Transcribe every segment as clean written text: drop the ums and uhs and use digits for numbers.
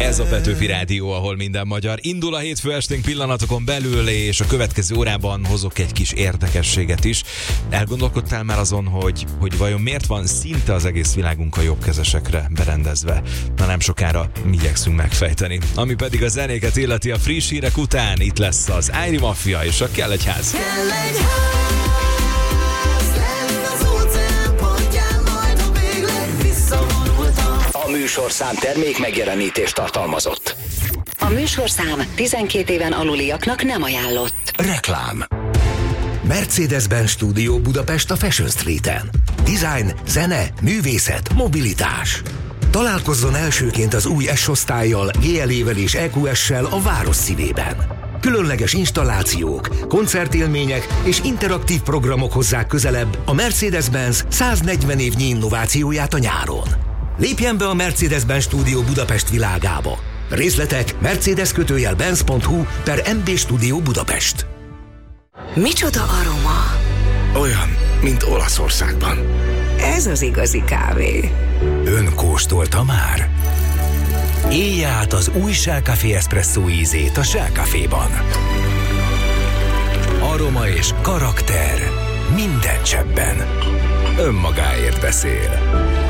Ez a Petőfi Rádió, ahol minden magyar. Indul a hétfő esténk pillanatokon belül, és a következő órában hozok egy kis érdekességet is. Elgondolkodtál már azon, hogy vajon miért van szinte az egész világunk a jobbkezesekre berendezve? Na, nem sokára igyekszünk megfejteni. Ami pedig a zenéket illeti, a friss hírek után itt lesz az Áiri Mafia és a Kell egy ház. A műsorszám termék megjelenítést tartalmazott. A műsorszám 12 éven aluliaknak nem ajánlott. Reklám. Mercedes-Benz Studio Budapest a Fashion Street-en. Design, zene, művészet, mobilitás. Találkozzon elsőként az új S-osztállyal, GLE-vel és EQS-sel a város szívében. Különleges installációk, koncertélmények és interaktív programok hozzák közelebb a Mercedes-Benz 140 évnyi innovációját a nyáron. Lépjen be a Mercedes-Benz Studio Budapest világába. Részletek mercedes-benz.hu/MB Studio Budapest. Micsoda aroma? Olyan, mint Olaszországban. Ez az igazi kávé. Ön kóstolta már? Élje át az új Shell Café Espresso ízét a Shell Caféban. Aroma és karakter minden cseppben. Önmagáért beszél.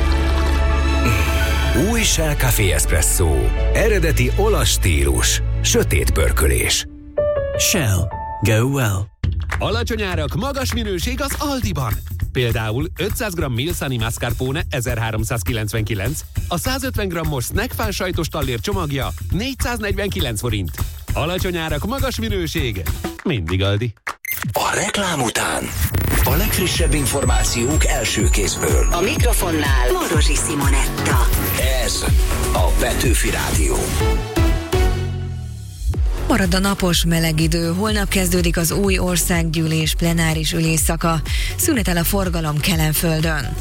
Új Shell Café Espresso. Eredeti olasz stílus. Sötét pörkölés. Shell. Go well. Alacsony árak, magas minőség az Aldiban. Például 500 g Milsani mascarpone 1399, a 150 g-os snackfán sajtos tallér csomagja 449 forint. Alacsony árak, magas minőség. Mindig Aldi. A reklám után a legfrissebb információk első kézből. A mikrofonnál Morosi Simonetta. Ez a Petőfi Rádió. Marad a napos meleg idő, holnap kezdődik az új országgyűlés plenáris ülésszaka. Szünetel a forgalom Kelenföldön.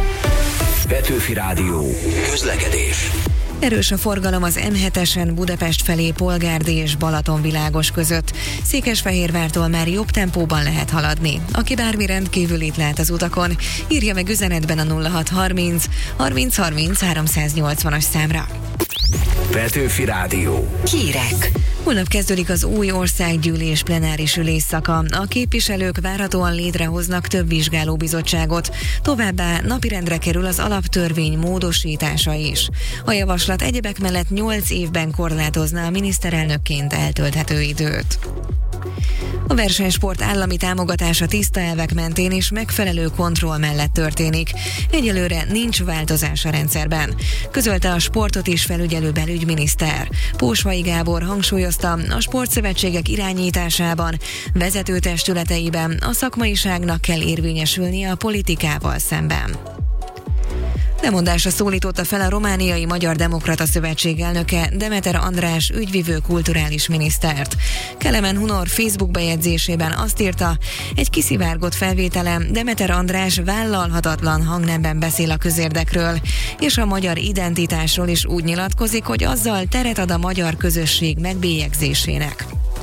Petőfi Rádió. Közlekedés. Erős a forgalom az M7-esen Budapest felé Polgárdi és Balatonvilágos között. Székesfehérvártól már jobb tempóban lehet haladni. Aki bármi rendkívülit lát az utakon, írja meg üzenetben a 0630 30 30 380-as számra. Petőfi Rádió. Hírek. Holnap kezdődik az új országgyűlés plenáris ülésszaka. A képviselők várhatóan létrehoznak több vizsgálóbizottságot. Továbbá napirendre kerül az alaptörvény módosítása is. A javaslat egyebek mellett 8 évben korlátozná a miniszterelnökként eltölthető időt. A versenysport állami támogatása tiszta elvek mentén és megfelelő kontroll mellett történik. Egyelőre nincs változás a rendszerben, közölte a sportot is felügyelő belügyminiszter. Pósvai Gábor hangsúlyozta, a sportszövetségek irányításában, vezetőtestületeiben a szakmaiságnak kell érvényesülnie a politikával szemben. Lemondásra szólította fel a Romániai Magyar Demokrata Szövetség elnöke Demeter András ügyvivő kulturális minisztert. Kelemen Hunor Facebook bejegyzésében azt írta, egy kiszivárgott felvételen Demeter András vállalhatatlan hangnemben beszél a közérdekről, és a magyar identitásról is úgy nyilatkozik, hogy azzal teret ad a magyar közösség megbélyegzésének.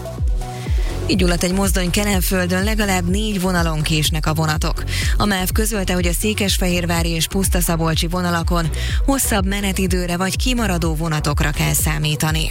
Így gyulladt egy mozdony Kelenföldön, legalább 4 vonalon késnek a vonatok. A MÁV közölte, hogy a székesfehérvári és pusztaszabolcsi vonalakon hosszabb menetidőre vagy kimaradó vonatokra kell számítani.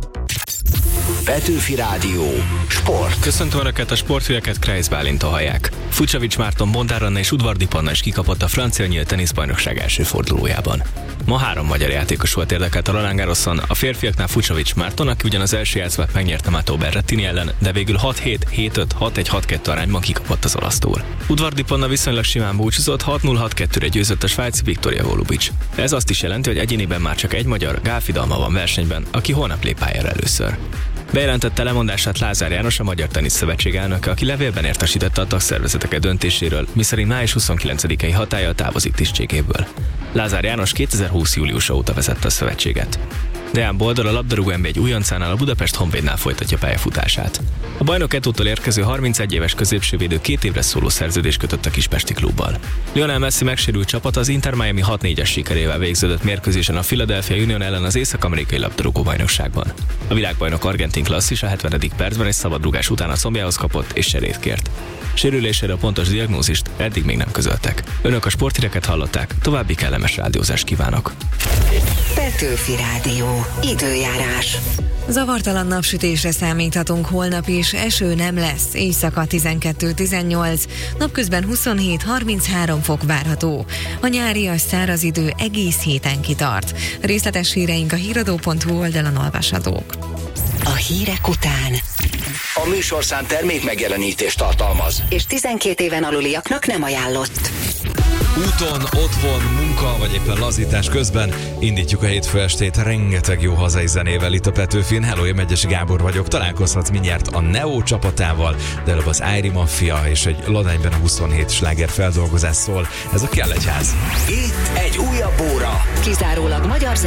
Petőfi Rádió. Sport. Köszöntöm Önöket, a sporthíreket Kreis Bálinttól hallják. Fucsovics Márton, Bondár Anna és Udvardi Panna is kikapott a francia nyílt teniszbajnokság első fordulójában. Ma 3 magyar játékos volt érdekelt a Roland Garroson, a férfiaknál Fucsovics Márton, aki ugyan az első játszmát megnyerte Matteo Berrettini ellen, de végül 6-7, 7-5, 6-1, 6-2 arányban kikapott az olasztól. Udvardi Panna viszonylag simán búcsúzott, 6-0-6-2-re győzött a svájci Viktoria Golubic. Ez azt is jelenti, hogy egyéniben már csak egy magyar, Gál Fidalma van versenyben, aki holnap lép pályára először. Bejelentette lemondását Lázár János, a Magyar Teniszszövetség elnöke, aki levélben értesítette a tagszervezeteket döntéséről, miszerint május 29-i hatállyal távozik tisztségéből. Lázár János 2020. júliusa óta vezette a szövetséget. Deán Boldor, a labdarúgó NB1 újoncánál, a Budapest Honvédnál folytatja pályafutását. A bajnok Etútól érkező 31 éves középsővédő 2 évre szóló szerződést kötött a kispesti klubbal. Lionel Messi megsérült csapat az Inter Miami 6-4-es sikerével végződött mérkőzésen a Philadelphia Union ellen az észak-amerikai labdarúgó bajnokságban. A világbajnok argentin klasszis a 70. percben egy szabadrúgás után a combjához kapott és cserét kért. Sérülésére a pontos diagnózist eddig még nem közöltek. Önök a sporthíreket hallották, további kellemes rádiózást kívánok. Petőfi Rádió. Időjárás. Zavartalan napsütésre számíthatunk holnap is, eső nem lesz, éjszaka 12-18, napközben 27-33 fok várható. A nyárias száraz idő egész héten kitart. Részletes híreink a híradó.hu oldalon olvashatók. A hírek után A műsorszám termék megjelenítést tartalmaz. és 12 éven aluliaknak nem ajánlott. Úton, otthon, munka vagy éppen lazítás közben indítjuk a hétfő estét rengeteg jó hazai zenével itt a Petőfin. Hello, én Megyesi Gábor vagyok. Találkozhatsz mindjárt a Neo csapatával, de előbb az Airy Mafia és egy Ladányben 27 sláger feldolgozás szól. Ez a Kell egy ház. Itt egy újabb óra. Kizárólag magyar